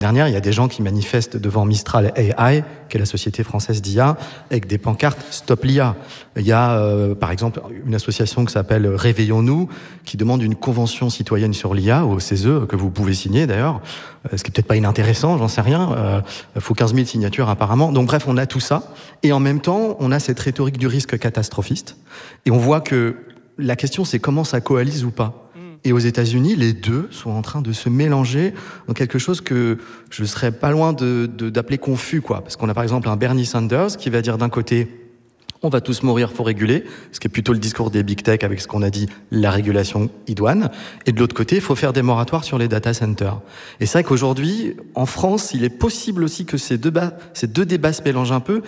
Dernière, il y a des gens qui manifestent devant Mistral AI, qui est la société française d'IA, avec des pancartes Stop l'IA. Il y a, par exemple, une association qui s'appelle Réveillons-nous, qui demande une convention citoyenne sur l'IA, au CESE, que vous pouvez signer d'ailleurs, ce qui est peut-être pas inintéressant, j'en sais rien. Il faut 15 000 signatures apparemment. Donc bref, on a tout ça. Et en même temps, on a cette rhétorique du risque catastrophiste. Et on voit que la question, c'est comment ça coalise ou pas. Et aux États-Unis, les deux sont en train de se mélanger dans quelque chose que je serais pas loin d'appeler confus, quoi. Parce qu'on a par exemple un Bernie Sanders qui va dire d'un côté, on va tous mourir, faut réguler, ce qui est plutôt le discours des big tech avec ce qu'on a dit, la régulation idoine. Et de l'autre côté, il faut faire des moratoires sur les data centers. Et c'est vrai qu'aujourd'hui, en France, il est possible aussi que ces deux débats se mélangent un peu.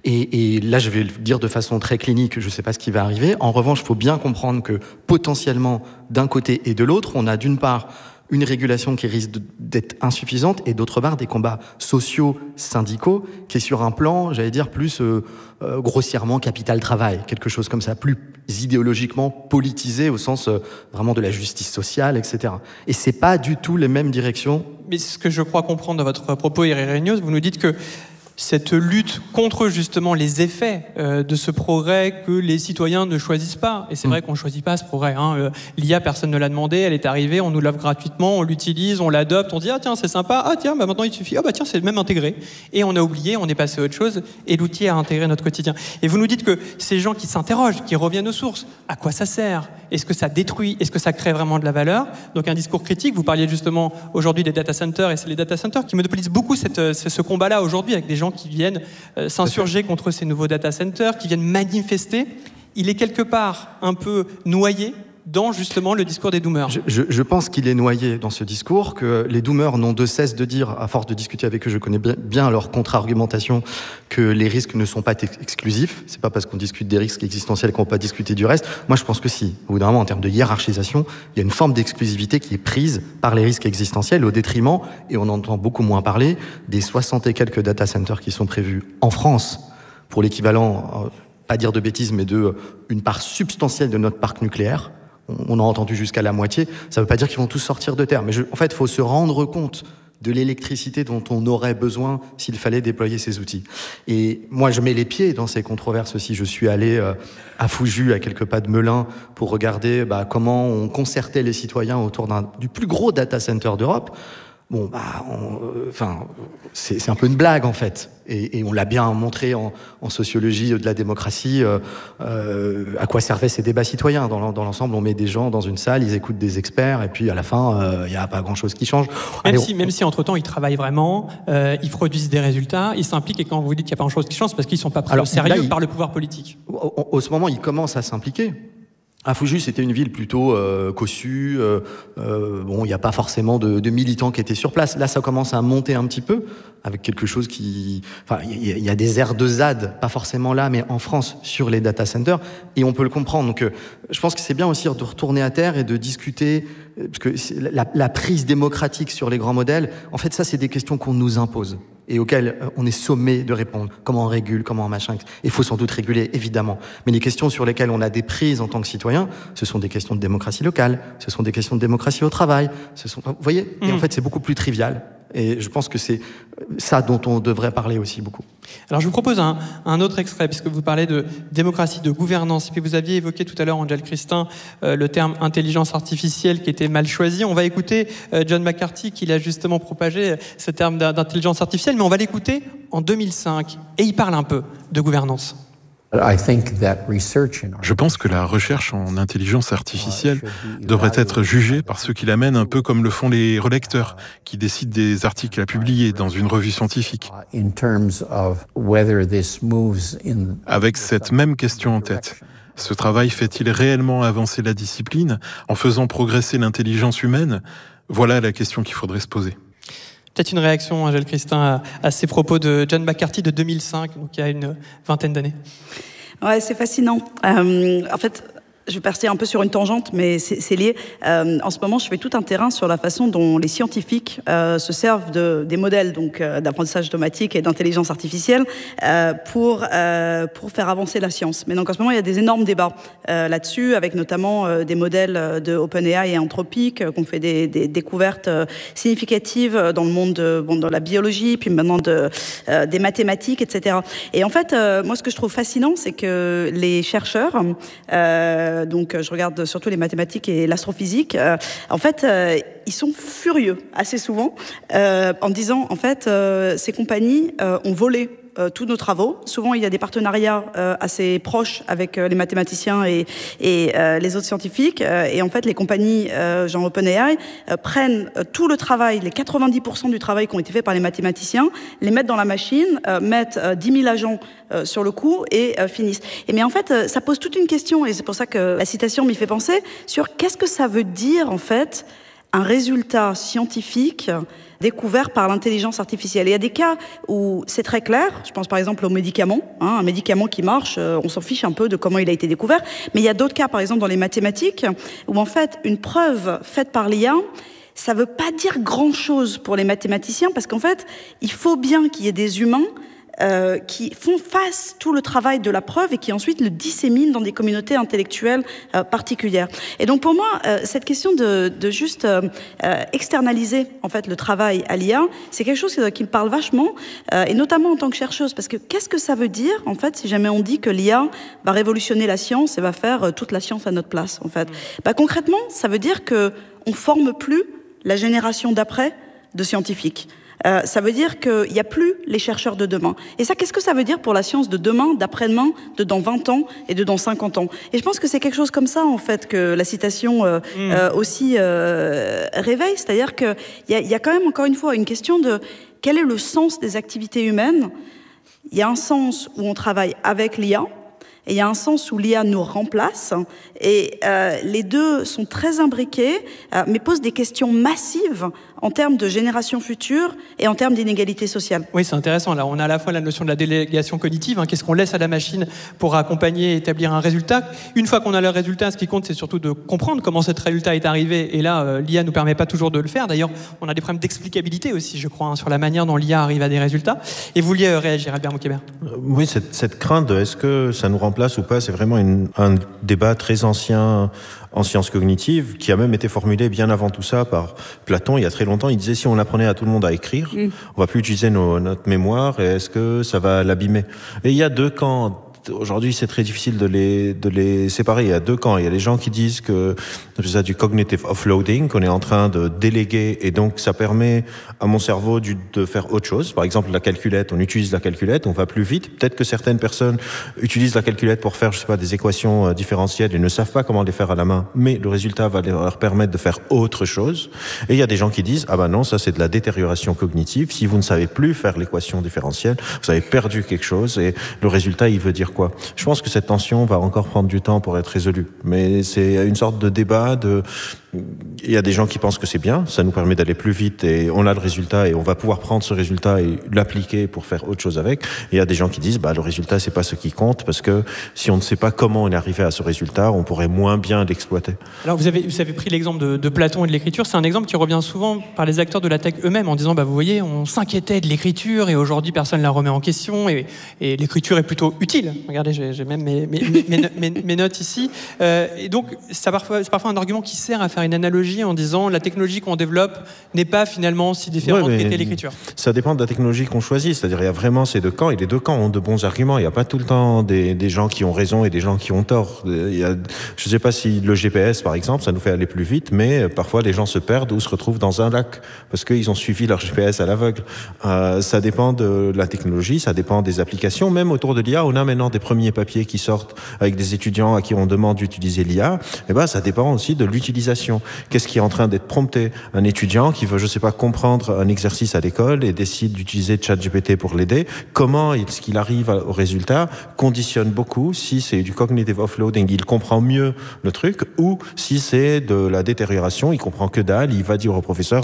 Et là, je vais le dire de façon très clinique, je ne sais pas ce qui va arriver. En revanche, il faut bien comprendre que potentiellement, d'un côté et de l'autre, on a d'une part une régulation qui risque d'être insuffisante et d'autre part des combats sociaux, syndicaux, qui est sur un plan, j'allais dire, plus grossièrement capital-travail, quelque chose comme ça, plus idéologiquement politisé au sens vraiment de la justice sociale, etc. Et c'est pas du tout les mêmes directions. Mais ce que je crois comprendre dans votre propos, Irénée, vous nous dites que cette lutte contre justement les effets de ce progrès que les citoyens ne choisissent pas. Et c'est vrai qu'on ne choisit pas ce progrès. L'IA, personne ne l'a demandé, elle est arrivée, on nous l'offre gratuitement, on l'utilise, on l'adopte, on dit « Ah tiens, c'est sympa, ah tiens, bah, maintenant il suffit, ah bah tiens, c'est même intégré ». Et on a oublié, on est passé à autre chose, et l'outil a intégré notre quotidien. Et vous nous dites que ces gens qui s'interrogent, qui reviennent aux sources, à quoi ça sert ? Est-ce que ça détruit ? Est-ce que ça crée vraiment de la valeur ? Donc un discours critique, vous parliez justement aujourd'hui des data centers, et c'est les data centers qui monopolisent beaucoup ce combat-là aujourd'hui, avec des gens qui viennent s'insurger contre ces nouveaux data centers, qui viennent manifester. Il est quelque part un peu noyé dans justement le discours des doomers. Je pense qu'il est noyé dans ce discours, que les doomers n'ont de cesse de dire, à force de discuter avec eux, je connais bien leur contre-argumentation, que les risques ne sont pas exclusifs. C'est pas parce qu'on discute des risques existentiels qu'on ne peut pas discuter du reste. Moi, je pense que si. Au bout d'un moment, en termes de hiérarchisation, il y a une forme d'exclusivité qui est prise par les risques existentiels au détriment, et on entend beaucoup moins parler, des 60 et quelques data centers qui sont prévus en France pour l'équivalent, pas dire de bêtises, mais de une part substantielle de notre parc nucléaire. On a entendu jusqu'à la moitié. Ça ne veut pas dire qu'ils vont tous sortir de terre. Mais en fait, il faut se rendre compte de l'électricité dont on aurait besoin s'il fallait déployer ces outils. Et moi, je mets les pieds dans ces controverses aussi. Je suis allé à Fouju, à quelques pas de Melun, pour regarder comment on concertait les citoyens autour du plus gros data center d'Europe. Bon, c'est un peu une blague, en fait. Et on l'a bien montré en sociologie de la démocratie, à quoi servaient ces débats citoyens. Dans l'ensemble, on met des gens dans une salle, ils écoutent des experts, et puis à la fin, il n'y a pas grand-chose qui change. Même si entre-temps, ils travaillent vraiment, ils produisent des résultats, ils s'impliquent, et quand vous dites qu'il n'y a pas grand-chose qui change, c'est parce qu'ils ne sont pas pris au sérieux par le pouvoir politique. Au ce moment, ils commencent à s'impliquer. À Fouju, c'était une ville plutôt cossue. Il n'y a pas forcément de militants qui étaient sur place. Là, ça commence à monter un petit peu avec quelque chose qui... Enfin, il y a des aires de ZAD, pas forcément là, mais en France, sur les data centers, et on peut le comprendre. Donc, je pense que c'est bien aussi de retourner à terre et de discuter, parce que la prise démocratique sur les grands modèles, en fait, ça, c'est des questions qu'on nous impose et auxquelles on est sommé de répondre. Comment on régule, comment on machin. Il faut sans doute réguler, évidemment. Mais les questions sur lesquelles on a des prises en tant que citoyen, ce sont des questions de démocratie locale, ce sont des questions de démocratie au travail. Vous voyez ? Et en fait, c'est beaucoup plus trivial. Et je pense que c'est ça dont on devrait parler aussi beaucoup. Alors je vous propose un autre extrait, puisque vous parlez de démocratie, de gouvernance, et puis vous aviez évoqué tout à l'heure, Angèle Christin, le terme intelligence artificielle qui était mal choisi. On va écouter John McCarthy, qui a justement propagé ce terme d'intelligence artificielle, mais on va l'écouter en 2005, et il parle un peu de gouvernance. Je pense que la recherche en intelligence artificielle devrait être jugée par ceux qui la mènent un peu comme le font les relecteurs, qui décident des articles à publier dans une revue scientifique. Avec cette même question en tête, ce travail fait-il réellement avancer la discipline en faisant progresser l'intelligence humaine ? Voilà la question qu'il faudrait se poser. Peut-être une réaction, Angèle Christin, à ces propos de John McCarthy de 2005, donc il y a une vingtaine d'années. Ouais, c'est fascinant. En fait, je vais passer un peu sur une tangente, mais c'est lié. En ce moment, je fais tout un terrain sur la façon dont les scientifiques se servent des modèles d'apprentissage automatique et d'intelligence artificielle pour faire avancer la science. Mais donc en ce moment, il y a des énormes débats là-dessus, avec notamment des modèles de OpenAI et Anthropic qui ont fait des découvertes significatives dans le monde de la biologie, puis maintenant des mathématiques, etc. Et en fait, moi, ce que je trouve fascinant, c'est que les chercheurs, donc je regarde surtout les mathématiques et l'astrophysique, en fait, ils sont furieux assez souvent en disant, en fait, ces compagnies ont volé tous nos travaux. Souvent, il y a des partenariats assez proches avec les mathématiciens et les autres scientifiques. Et en fait, les compagnies genre OpenAI prennent tout le travail, les 90% du travail qui ont été fait par les mathématiciens, les mettent dans la machine, mettent 10 000 agents sur le coup et finissent. Mais en fait, ça pose toute une question, et c'est pour ça que la citation m'y fait penser, sur qu'est-ce que ça veut dire, en fait, un résultat scientifique découvert par l'intelligence artificielle. Et il y a des cas où c'est très clair, je pense par exemple aux médicaments, un médicament qui marche, on s'en fiche un peu de comment il a été découvert, mais il y a d'autres cas, par exemple dans les mathématiques, où en fait une preuve faite par l'IA, ça ne veut pas dire grand-chose pour les mathématiciens, parce qu'en fait, il faut bien qu'il y ait des humains qui font face tout le travail de la preuve et qui ensuite le disséminent dans des communautés intellectuelles particulières. Et donc pour moi, cette question de juste externaliser en fait le travail à l'IA, c'est quelque chose qui me parle vachement, et notamment en tant que chercheuse, parce que qu'est-ce que ça veut dire en fait si jamais on dit que l'IA va révolutionner la science et va faire toute la science à notre place en fait. Concrètement, ça veut dire que on forme plus la génération d'après de scientifiques. Ça veut dire qu'il n'y a plus les chercheurs de demain. Et ça, qu'est-ce que ça veut dire pour la science de demain, d'après-demain, de dans 20 ans et de dans 50 ans? Et je pense que c'est quelque chose comme ça, en fait, que la citation aussi réveille. C'est-à-dire qu'il y a quand même, encore une fois, une question de quel est le sens des activités humaines. Il y a un sens où on travaille avec l'IA, et il y a un sens où l'IA nous remplace, et les deux sont très imbriqués, mais posent des questions massives en termes de générations futures et en termes d'inégalité sociale. Oui, c'est intéressant. Là, on a à la fois la notion de la délégation cognitive, qu'est-ce qu'on laisse à la machine pour accompagner et établir un résultat. Une fois qu'on a le résultat, ce qui compte, c'est surtout de comprendre comment ce résultat est arrivé, et là, l'IA ne nous permet pas toujours de le faire. D'ailleurs, on a des problèmes d'explicabilité aussi, je crois, sur la manière dont l'IA arrive à des résultats. Et vous vouliez réagir, Albert Moukébert? Oui, cette crainte de est-ce que ça nous remplace ou pas, c'est vraiment un débat très ancien en sciences cognitives, qui a même été formulé bien avant tout ça par Platon, il y a très longtemps. Il disait, si on apprenait à tout le monde à écrire, on va plus utiliser notre mémoire, et est-ce que ça va l'abîmer? Et il y a deux camps. Aujourd'hui, c'est très difficile de les séparer. Il y a deux camps. Il y a les gens qui disent que c'est ça du cognitive offloading, qu'on est en train de déléguer, et donc ça permet à mon cerveau de faire autre chose. Par exemple, la calculette, on utilise la calculette, on va plus vite. Peut-être que certaines personnes utilisent la calculette pour faire, je sais pas, des équations différentielles et ne savent pas comment les faire à la main, mais le résultat va leur permettre de faire autre chose. Et il y a des gens qui disent, ah ben non, ça c'est de la détérioration cognitive. Si vous ne savez plus faire l'équation différentielle, vous avez perdu quelque chose, et le résultat, il veut dire quoi? Je pense que cette tension va encore prendre du temps pour être résolue. Mais c'est une sorte de débat il y a des gens qui pensent que c'est bien, ça nous permet d'aller plus vite et on a le résultat et on va pouvoir prendre ce résultat et l'appliquer pour faire autre chose avec. Et il y a des gens qui disent, le résultat, c'est pas ce qui compte, parce que si on ne sait pas comment on est arrivé à ce résultat, on pourrait moins bien l'exploiter. Alors vous avez pris l'exemple de Platon et de l'écriture. C'est un exemple qui revient souvent par les acteurs de la tech eux-mêmes en disant, vous voyez, on s'inquiétait de l'écriture et aujourd'hui personne ne la remet en question et l'écriture est plutôt utile. Regardez, j'ai même mes notes ici. Et donc c'est parfois un argument qui sert à faire une analogie en disant la technologie qu'on développe n'est pas finalement si différente qu'était l'écriture. Ça dépend de la technologie qu'on choisit, c'est-à-dire il y a vraiment ces deux camps, et les deux camps ont de bons arguments. Il n'y a pas tout le temps des gens qui ont raison et des gens qui ont tort. Je ne sais pas si le GPS, par exemple, ça nous fait aller plus vite, mais parfois les gens se perdent ou se retrouvent dans un lac parce qu'ils ont suivi leur GPS à l'aveugle. Ça dépend de la technologie, ça dépend des applications. Même autour de l'IA, on a maintenant des premiers papiers qui sortent avec des étudiants à qui on demande d'utiliser l'IA. Ça dépend aussi de l'utilisation. situation. Qu'est-ce qui est en train d'être prompté? Un étudiant qui veut, je sais pas, comprendre un exercice à l'école et décide d'utiliser ChatGPT pour l'aider. Comment est-ce qu'il arrive au résultat conditionne beaucoup. Si c'est du cognitive offloading, il comprend mieux le truc, ou si c'est de la détérioration, il comprend que dalle, il va dire au professeur,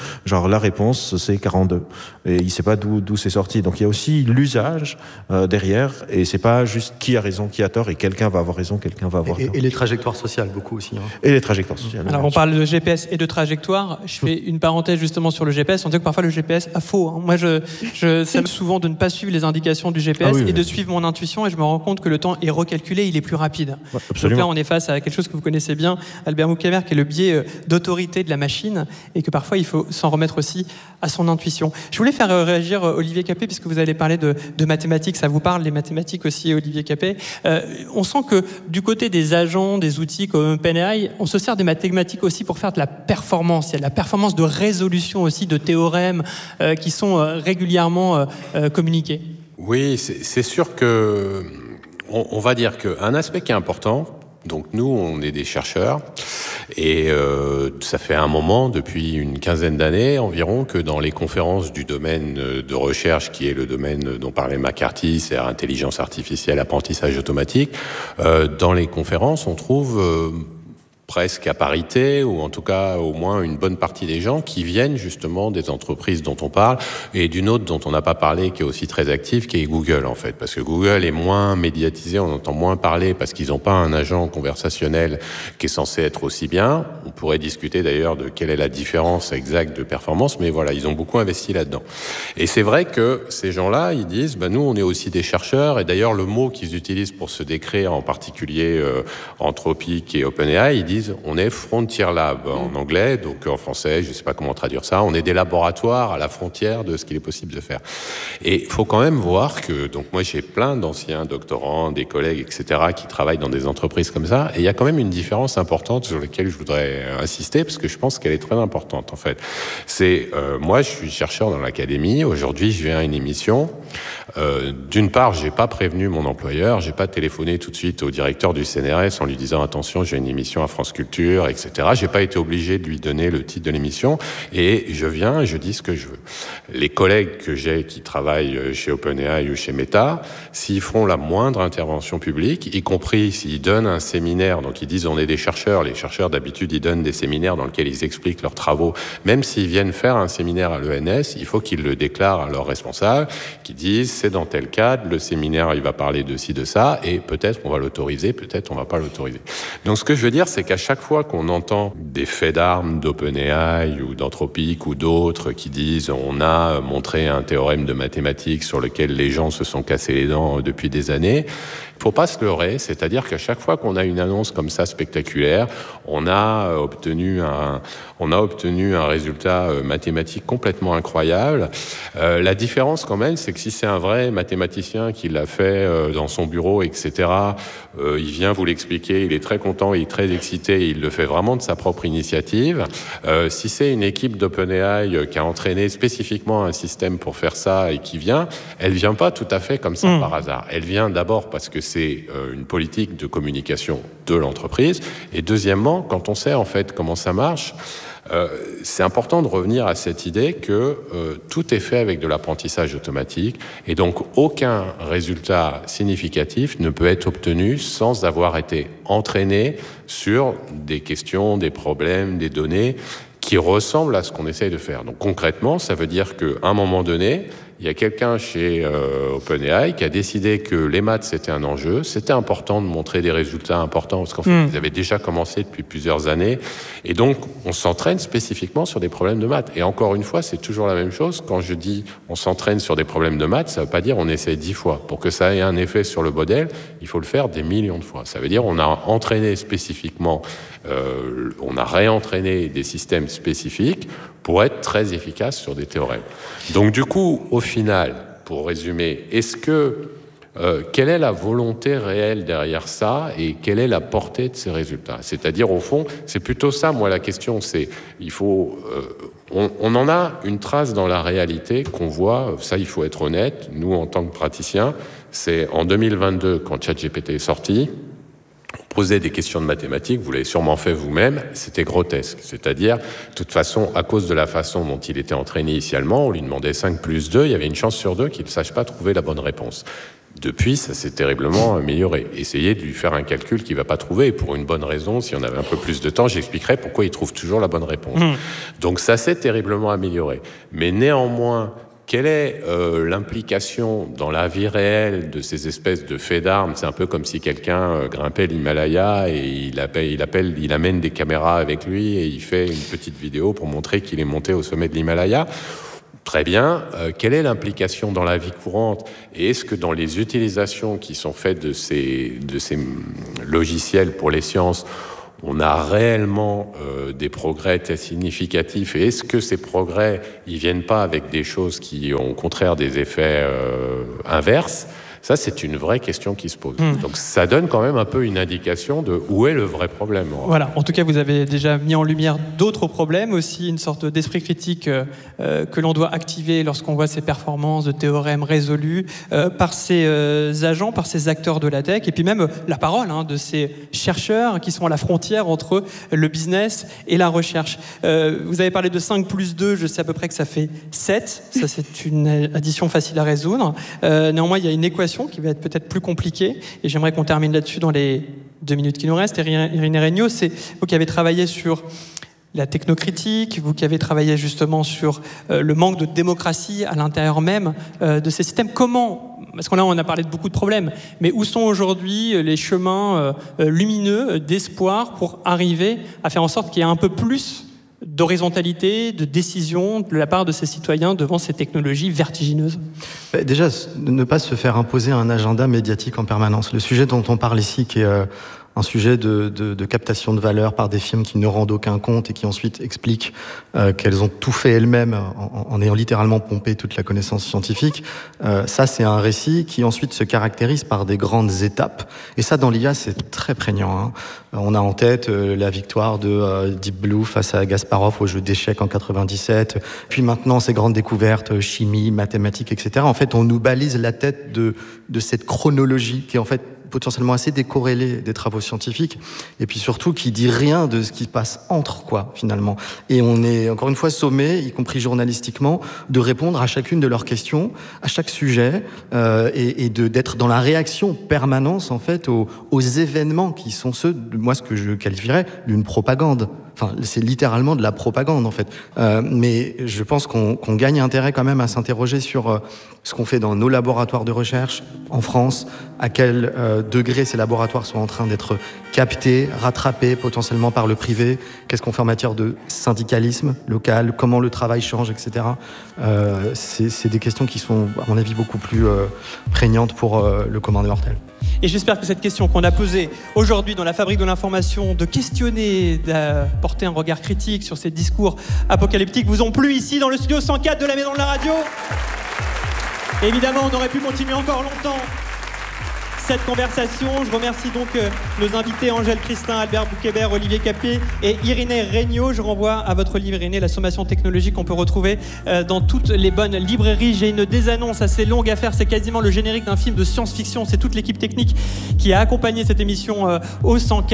la réponse c'est 42. Et il sait pas d'où c'est sorti. Donc il y a aussi l'usage derrière, et c'est pas juste qui a raison, qui a tort, et quelqu'un va avoir raison, quelqu'un va avoir tort. Et les trajectoires sociales, beaucoup aussi. Hein. Et les trajectoires sociales. Alors on parle de GPS et de trajectoire. Je fais une parenthèse justement sur le GPS. On dit que parfois le GPS a faux. Hein. Moi, ça m'arrive souvent de ne pas suivre les indications du GPS et de suivre mon intuition, et je me rends compte que le temps est recalculé, il est plus rapide. Ouais, donc là, on est face à quelque chose que vous connaissez bien, Albert Moukaber, qui est le biais d'autorité de la machine, et que parfois il faut s'en remettre aussi à son intuition. Je voulais faire réagir Olivier Capet, puisque vous allez parler de mathématiques. Ça vous parle, les mathématiques aussi, Olivier Capet. On sent que du côté des agents, des outils comme OpenAI, on se sert des mathématiques aussi pour faire de la performance. Il y a de la performance de résolution aussi, de théorèmes qui sont régulièrement communiqués. Oui, c'est sûr que on va dire qu'un aspect qui est important, donc nous, on est des chercheurs, et ça fait un moment, depuis une quinzaine d'années environ, que dans les conférences du domaine de recherche, qui est le domaine dont parlait McCarthy, c'est intelligence artificielle, apprentissage automatique, dans les conférences, on trouve presque à parité, ou en tout cas au moins une bonne partie des gens qui viennent justement des entreprises dont on parle, et d'une autre dont on n'a pas parlé, qui est aussi très active, qui est Google en fait. Parce que Google est moins médiatisé, on entend moins parler, parce qu'ils n'ont pas un agent conversationnel qui est censé être aussi bien. On pourrait discuter d'ailleurs de quelle est la différence exacte de performance, mais voilà, ils ont beaucoup investi là-dedans. Et c'est vrai que ces gens-là, ils disent, nous on est aussi des chercheurs, et d'ailleurs le mot qu'ils utilisent pour se décrire, en particulier Anthropic et OpenAI, ils disent on est Frontier Lab en anglais, donc en français, je ne sais pas comment traduire ça, on est des laboratoires à la frontière de ce qu'il est possible de faire. Et il faut quand même voir que, donc moi j'ai plein d'anciens doctorants, des collègues, etc., qui travaillent dans des entreprises comme ça, et il y a quand même une différence importante sur laquelle je voudrais insister, parce que je pense qu'elle est très importante en fait. C'est, moi je suis chercheur dans l'académie, aujourd'hui je viens à une émission, d'une part j'ai pas prévenu mon employeur, j'ai pas téléphoné tout de suite au directeur du CNRS en lui disant attention j'ai une émission à France Culture, etc. J'ai pas été obligé de lui donner le titre de l'émission, et je viens et je dis ce que je veux. Les collègues que j'ai qui travaillent chez OpenAI ou chez Meta, s'ils font la moindre intervention publique, y compris s'ils donnent un séminaire, donc ils disent on est des chercheurs, les chercheurs d'habitude ils donnent des séminaires dans lesquels ils expliquent leurs travaux, même s'ils viennent faire un séminaire à l'ENS, il faut qu'ils le déclarent à leurs responsables, qui disent c'est dans tel cadre, le séminaire il va parler de ci, de ça, et peut-être on va l'autoriser, peut-être on va pas l'autoriser. Donc ce que je veux dire, c'est qu'à chaque fois qu'on entend des faits d'armes d'OpenAI ou d'Anthropic ou d'autres qui disent on a montré un théorème de mathématiques sur lequel les gens se sont cassés les dents depuis des années, il faut pas se leurrer, c'est-à-dire qu'à chaque fois qu'on a une annonce comme ça spectaculaire, on a obtenu un résultat mathématique complètement incroyable. La différence quand même, c'est que si c'est un vrai mathématicien qui l'a fait dans son bureau, etc., il vient vous l'expliquer, il est très content, il est très excité, il le fait vraiment de sa propre initiative. Si c'est une équipe d'OpenAI qui a entraîné spécifiquement un système pour faire ça et qui vient, elle vient pas tout à fait comme ça par hasard. Elle vient d'abord parce que c'est une politique de communication de l'entreprise, et deuxièmement, quand on sait en fait comment ça marche, c'est important de revenir à cette idée que tout est fait avec de l'apprentissage automatique, et donc aucun résultat significatif ne peut être obtenu sans avoir été entraîné sur des questions, des problèmes, des données qui ressemblent à ce qu'on essaye de faire. Donc concrètement, ça veut dire qu'à un moment donné, il y a quelqu'un chez OpenAI qui a décidé que les maths, c'était un enjeu. C'était important de montrer des résultats importants, parce qu'en fait, ils avaient déjà commencé depuis plusieurs années. Et donc, on s'entraîne spécifiquement sur des problèmes de maths. Et encore une fois, c'est toujours la même chose. Quand je dis on s'entraîne sur des problèmes de maths, ça ne veut pas dire on essaie 10 fois. Pour que ça ait un effet sur le modèle, il faut le faire des millions de fois. Ça veut dire on a entraîné spécifiquement, on a réentraîné des systèmes spécifiques pour être très efficace sur des théorèmes. Donc du coup, au final, pour résumer, quelle est la volonté réelle derrière ça, et quelle est la portée de ces résultats? C'est-à-dire, au fond, c'est plutôt ça, moi, la question, c'est, on en a une trace dans la réalité qu'on voit, ça, il faut être honnête, nous, en tant que praticiens, c'est en 2022, quand ChatGPT est sorti, on posait des questions de mathématiques, vous l'avez sûrement fait vous-même, c'était grotesque. C'est-à-dire, de toute façon, à cause de la façon dont il était entraîné initialement, on lui demandait 5 plus 2, il y avait une chance sur 2 qu'il ne sache pas trouver la bonne réponse. Depuis, ça s'est terriblement amélioré. Essayez de lui faire un calcul qu'il ne va pas trouver, et pour une bonne raison, si on avait un peu plus de temps, j'expliquerais pourquoi il trouve toujours la bonne réponse. Donc ça s'est terriblement amélioré. Mais néanmoins, quelle est l'implication dans la vie réelle de ces espèces de faits d'armes? C'est un peu comme si quelqu'un grimpait l'Himalaya et il amène des caméras avec lui et il fait une petite vidéo pour montrer qu'il est monté au sommet de l'Himalaya. Très bien. Quelle est l'implication dans la vie courante? Et est-ce que dans les utilisations qui sont faites de ces logiciels pour les sciences, on a réellement des progrès très significatifs? Et est-ce que ces progrès, ils viennent pas avec des choses qui ont au contraire des effets inverses? Ça, c'est une vraie question qui se pose. Donc ça donne quand même un peu une indication de où est le vrai problème. Voilà, en tout cas, vous avez déjà mis en lumière d'autres problèmes, aussi une sorte d'esprit critique que l'on doit activer lorsqu'on voit ces performances de théorèmes résolus par ces agents, par ces acteurs de la tech, et puis même la parole de ces chercheurs qui sont à la frontière entre le business et la recherche. Vous avez parlé de 5 plus 2, je sais à peu près que ça fait 7. Ça, c'est une addition facile à résoudre. Néanmoins, il y a une équation qui va être peut-être plus compliquée, et j'aimerais qu'on termine là-dessus dans les 2 minutes qui nous restent. Irénée Regnault, c'est vous qui avez travaillé sur la technocritique, vous qui avez travaillé justement sur le manque de démocratie à l'intérieur même de ces systèmes. Comment, parce que là on a parlé de beaucoup de problèmes, mais où sont aujourd'hui les chemins lumineux d'espoir pour arriver à faire en sorte qu'il y ait un peu plus d'horizontalité, de décision de la part de ces citoyens devant ces technologies vertigineuses? Déjà, ne pas se faire imposer un agenda médiatique en permanence. Le sujet dont on parle ici, qui est un sujet de captation de valeur par des films qui ne rendent aucun compte et qui ensuite expliquent qu'elles ont tout fait elles-mêmes en ayant littéralement pompé toute la connaissance scientifique. Ça, c'est un récit qui ensuite se caractérise par des grandes étapes. Et ça, dans l'IA, c'est très prégnant. On a en tête la victoire de Deep Blue face à Kasparov au jeu d'échecs en 97. Puis maintenant, ces grandes découvertes, chimie, mathématiques, etc. En fait, on nous balise la tête de cette chronologie qui est en fait potentiellement assez décorrélé des travaux scientifiques, et puis surtout qui dit rien de ce qui passe entre, finalement. Et on est encore une fois sommé, y compris journalistiquement, de répondre à chacune de leurs questions, à chaque sujet, et d'être dans la réaction permanente, en fait, aux événements qui sont ceux de moi, ce que je qualifierais d'une propagande. Enfin, c'est littéralement de la propagande, en fait. Mais je pense qu'on gagne intérêt quand même à s'interroger sur ce qu'on fait dans nos laboratoires de recherche en France, à quel degré ces laboratoires sont en train d'être captés, rattrapés potentiellement par le privé, qu'est-ce qu'on fait en matière de syndicalisme local, comment le travail change, etc. C'est des questions qui sont, à mon avis, beaucoup plus prégnantes pour le commun des mortels. Et j'espère que cette question qu'on a posée aujourd'hui dans la Fabrique de l'information, de questionner, d'apporter un regard critique sur ces discours apocalyptiques, vous ont plu ici dans le studio 104 de la Maison de la Radio. Évidemment, on aurait pu continuer encore longtemps cette conversation. Je remercie donc nos invités Angèle Christin, Albert Boukébert, Olivier Capet et Irénée Regnault. Je renvoie à votre livre, Irénée, La sommation technologique, qu'on peut retrouver dans toutes les bonnes librairies. J'ai une désannonce assez longue à faire, c'est quasiment le générique d'un film de science-fiction. C'est toute l'équipe technique qui a accompagné cette émission au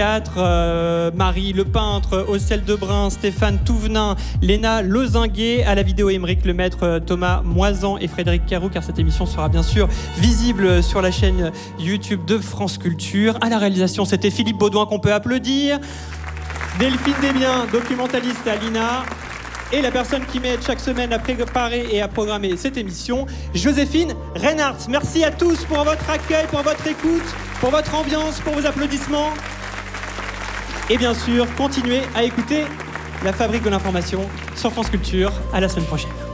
104. Marie Le Peintre, Ocel Debrun, Stéphane Touvenin, Léna Lozinguet, à la vidéo Émeric Lemaître, Thomas Moisan et Frédéric Carrou, car cette émission sera bien sûr visible sur la chaîne YouTube de France Culture. À la réalisation, c'était Philippe Baudouin, qu'on peut applaudir. Delphine Desbiens, documentaliste à l'INA. Et la personne qui m'aide chaque semaine à préparer et à programmer cette émission, Joséphine Reinhardt. Merci à tous pour votre accueil, pour votre écoute, pour votre ambiance, pour vos applaudissements. Et bien sûr, continuez à écouter la Fabrique de l'information sur France Culture. À la semaine prochaine.